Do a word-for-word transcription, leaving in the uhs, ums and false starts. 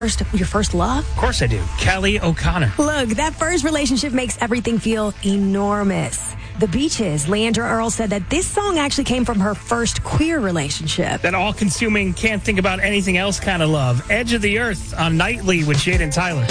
First, your first love? Of course I do. Kelly O'Connor. Look, that first relationship makes everything feel enormous. The Beaches, Leandra Earl said that this song actually came from her first queer relationship. That all-consuming, can't think about anything else kind of love. Edge of the Earth on Nightly with Jade and Tyler.